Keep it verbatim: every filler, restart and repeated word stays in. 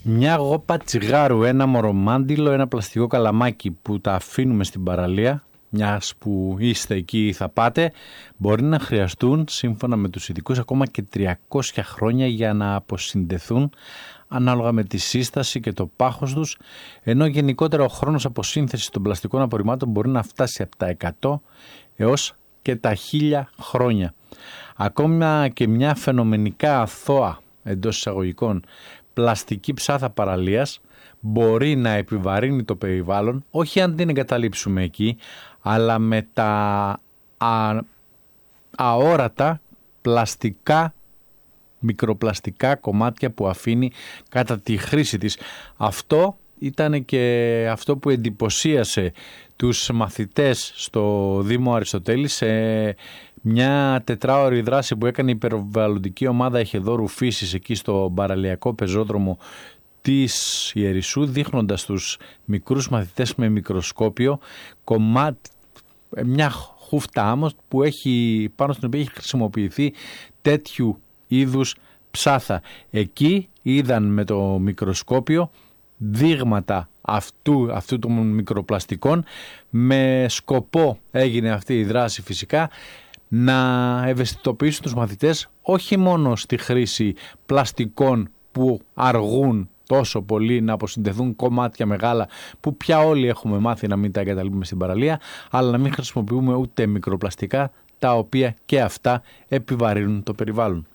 Μια γόπα τσιγάρου, ένα μορομάντιλο, ένα πλαστικό καλαμάκι που τα αφήνουμε στην παραλία, μιας που είστε εκεί ή θα πάτε, μπορεί να χρειαστούν σύμφωνα με τους ειδικούς ακόμα και τριακόσια χρόνια για να αποσυνδεθούν ανάλογα με τη σύσταση και το πάχος τους, ενώ γενικότερα ο χρόνος αποσύνθεσης των πλαστικών απορριμμάτων μπορεί να φτάσει από τα εκατό έως και τα χίλια χρόνια. Ακόμα και μια φαινομενικά αθώα, εντός εισαγωγικών, πλαστική ψάθα παραλίας μπορεί να επιβαρύνει το περιβάλλον, όχι αν την εγκαταλείψουμε εκεί, αλλά με τα α, αόρατα πλαστικά, μικροπλαστικά κομμάτια που αφήνει κατά τη χρήση της. Αυτό ήταν και αυτό που εντυπωσίασε τους μαθητές στο Δήμο Αριστοτέλη σε μια τετράωρη δράση που έκανε η περιβαλλοντική ομάδα Εχεδόρου Φύσης εκεί στο παραλιακό πεζόδρομο της Ιερισσού, δείχνοντας τους μικρούς μαθητές με μικροσκόπιο κομμάτι, μια χούφτα άμμος που έχει, πάνω στην οποία έχει χρησιμοποιηθεί τέτοιου είδους ψάθα. Εκεί είδαν με το μικροσκόπιο δείγματα αυτού, αυτού των μικροπλαστικών. Με σκοπό έγινε αυτή η δράση φυσικά να ευαισθητοποιήσουν τους μαθητές όχι μόνο στη χρήση πλαστικών που αργούν τόσο πολύ να αποσυνδεθούν, κομμάτια μεγάλα που πια όλοι έχουμε μάθει να μην τα εγκαταλείπουμε στην παραλία, αλλά να μην χρησιμοποιούμε ούτε μικροπλαστικά τα οποία και αυτά επιβαρύνουν το περιβάλλον.